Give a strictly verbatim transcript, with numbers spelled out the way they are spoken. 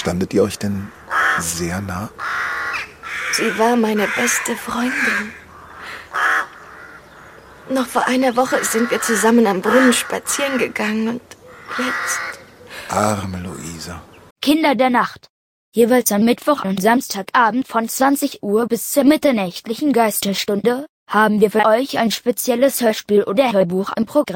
Standet ihr euch denn sehr nah? Sie war meine beste Freundin. Noch vor einer Woche sind wir zusammen am Brunnen spazieren gegangen und jetzt... Arme Luisa. Kinder der Nacht. Jeweils am Mittwoch und Samstagabend von zwanzig Uhr bis zur mitternächtlichen Geisterstunde haben wir für euch ein spezielles Hörspiel oder Hörbuch im Programm.